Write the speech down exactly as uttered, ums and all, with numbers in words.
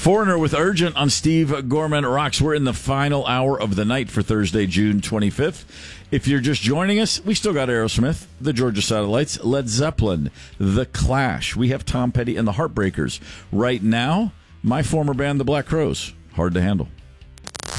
Foreigner with Urgent on Steve Gorman Rocks. We're in the final hour of the night for Thursday, June twenty-fifth. If you're just joining us, we still got Aerosmith, the Georgia Satellites, Led Zeppelin, The Clash. We have Tom Petty and the Heartbreakers. Right now, my former band, the Black Crowes. Hard to handle.